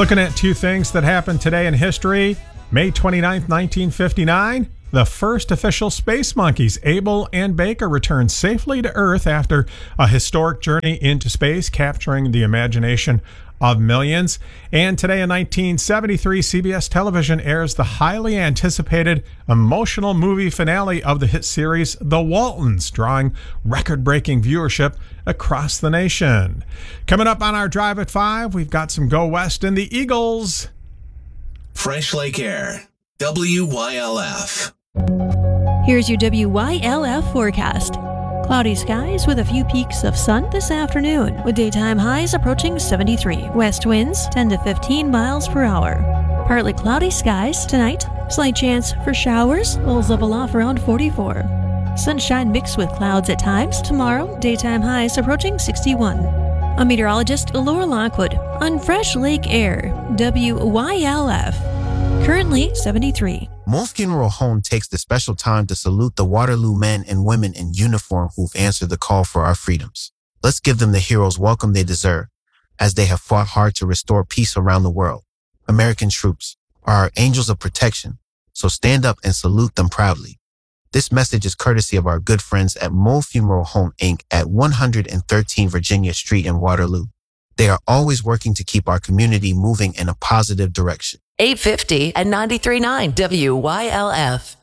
Looking at two things that happened today in history. May 29th, 1959, the first official space monkeys, Able and Baker, returned safely to Earth after a historic journey into space, capturing the imagination of millions. And today in 1973, CBS television airs the highly anticipated emotional movie finale of the hit series The Waltons, drawing record-breaking viewership across the nation. Coming up on our Drive at 5, we've got some Go West and the Eagles. Fresh Lake Air, WYLF. Here's your WYLF forecast. Cloudy skies with a few peaks of sun this afternoon, with daytime highs approaching 73. West winds 10 to 15 miles per hour. Partly cloudy skies tonight. Slight chance for showers. Lows level off around 44. Sunshine mixed with clouds at times. Tomorrow, daytime highs approaching 61. I'm meteorologist Laura Lockwood on Fresh Lake Air, WYLF. Currently 73. Mo Funeral Home takes the special time to salute the Waterloo men and women in uniform who've answered the call for our freedoms. Let's give them the hero's welcome they deserve, as they have fought hard to restore peace around the world. American troops are our angels of protection, so stand up and salute them proudly. This message is courtesy of our good friends at Mo Funeral Home, Inc. at 113 Virginia Street in Waterloo. They are always working to keep our community moving in a positive direction. 850 and 93.9 WYLF.